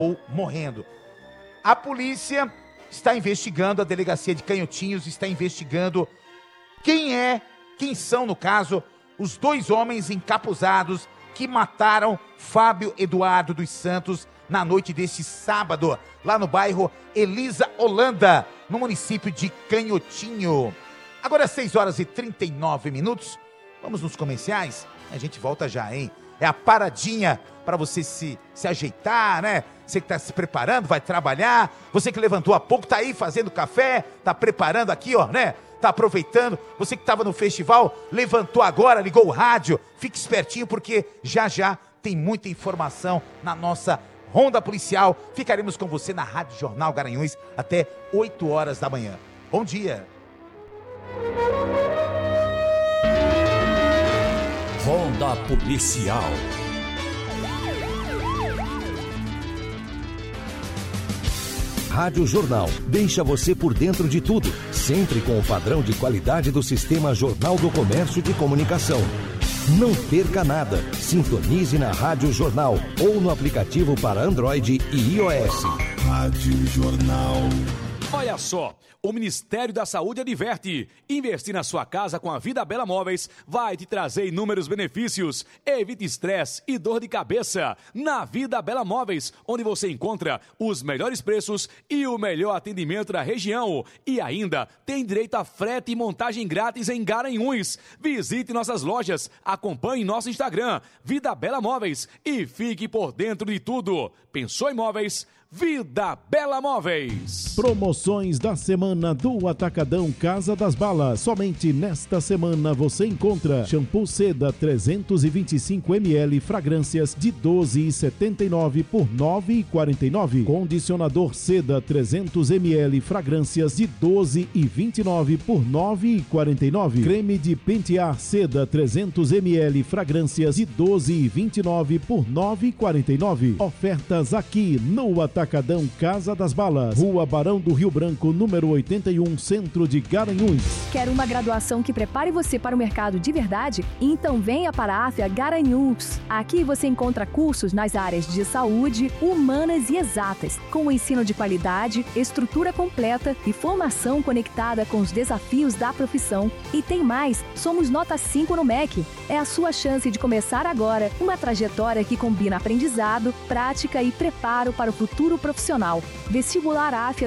ou morrendo. A polícia está investigando, a delegacia de Canhotinhos está investigando quem são, no caso, os 2 homens encapuzados que mataram Fábio Eduardo dos Santos na noite deste sábado, lá no bairro Elisa Holanda, no município de Canhotinho. Agora 6h39, vamos nos comerciais, a gente volta já, hein? É a paradinha para você se ajeitar, né? Você que está se preparando, vai trabalhar, você que levantou há pouco, tá aí fazendo café, tá preparando aqui, ó, né? Tá aproveitando, você que estava no festival, levantou agora, ligou o rádio, fique espertinho porque já tem muita informação na nossa Ronda Policial. Ficaremos com você na Rádio Jornal Garanhuns até 8h da manhã. Bom dia. Ronda Policial. Rádio Jornal deixa você por dentro de tudo, sempre com o padrão de qualidade do Sistema Jornal do Comércio de Comunicação. Não perca nada. Sintonize na Rádio Jornal ou no aplicativo para Android e iOS. Rádio Jornal. Olha só, o Ministério da Saúde adverte: investir na sua casa com a Vida Bela Móveis vai te trazer inúmeros benefícios. Evite estresse e dor de cabeça. Na Vida Bela Móveis, onde você encontra os melhores preços e o melhor atendimento da região. E ainda tem direito a frete e montagem grátis em Garanhuns. Visite nossas lojas, acompanhe nosso Instagram, Vida Bela Móveis, e fique por dentro de tudo. Pensou em móveis? Vida Bela Móveis. Promoções da semana do Atacadão Casa das Balas. Somente nesta semana você encontra shampoo seda 325 ml fragrâncias de 12,79 por 9,49. Condicionador seda 300 ml fragrâncias de 12,29 por 9,49. Creme de pentear seda 300 ml fragrâncias de 12,29 por 9,49. Ofertas aqui no Atacadão Casa das Balas, Rua Barão do Rio Branco, número 81, Centro de Garanhuns. Quer uma graduação que prepare você para o mercado de verdade? Então venha para a AFIA Garanhuns. Aqui você encontra cursos nas áreas de saúde, humanas e exatas, com o ensino de qualidade, estrutura completa e formação conectada com os desafios da profissão. E tem mais, somos nota 5 no MEC. É a sua chance de começar agora uma trajetória que combina aprendizado, prática e preparo para o futuro profissional. Vestibular AFIA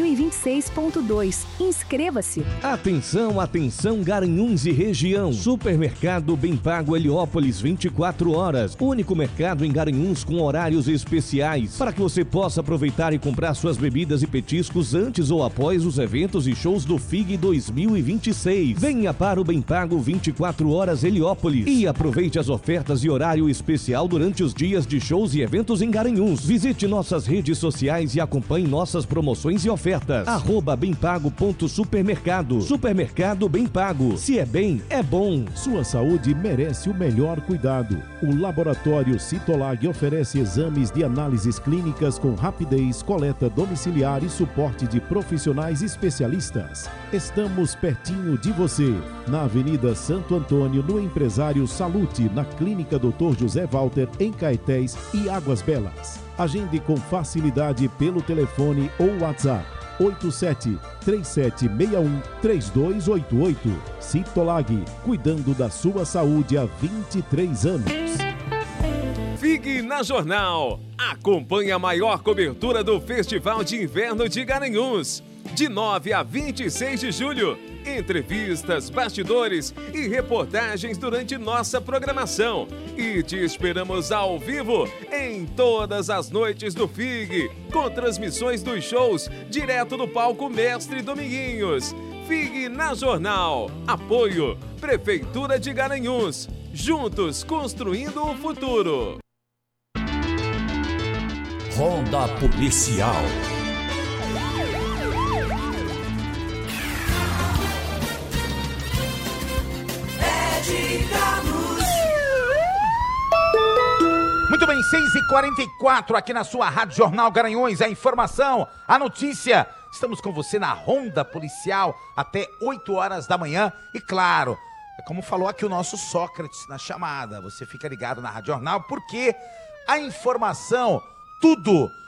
2026.2. Inscreva-se. Atenção, atenção, Garanhuns e região. Supermercado Bem Pago Heliópolis 24 horas. Único mercado em Garanhuns com horários especiais para que você possa aproveitar e comprar suas bebidas e petiscos antes ou após os eventos e shows do FIG 2026. Venha para o Bem Pago 24 horas Heliópolis e aproveite as ofertas e horário especial durante os dias de shows e eventos em Garanhuns. Visite nossas redes sociais e acompanhe nossas promoções e ofertas. @bempago.supermercado. Supermercado Bem Pago. Se é bem, é bom. Sua saúde merece o melhor cuidado. O Laboratório Citolag oferece exames de análises clínicas com rapidez, coleta domiciliar e suporte de profissionais especialistas. Estamos pertinho de você, na Avenida Santo Antônio, no Empresário Salute, na Clínica Dr. José Walter, em Caetés e Águas Belas. Agende com facilidade pelo telefone ou WhatsApp 87-3761-3288. Citolag, cuidando da sua saúde há 23 anos. FIG na Jornal. Acompanhe a maior cobertura do Festival de Inverno de Garanhuns. De 9 a 26 de julho. Entrevistas, bastidores e reportagens durante nossa programação. E te esperamos ao vivo em todas as noites do FIG, com transmissões dos shows direto do palco Mestre Dominguinhos. FIG na Jornal. Apoio Prefeitura de Garanhuns. Juntos construindo o futuro. Ronda Policial. Muito bem, 6h44 aqui na sua Rádio Jornal Garanhuns. A informação, a notícia. Estamos com você na Ronda Policial até 8h da manhã. E claro, é como falou aqui o nosso Sócrates na chamada. Você fica ligado na Rádio Jornal porque a informação, tudo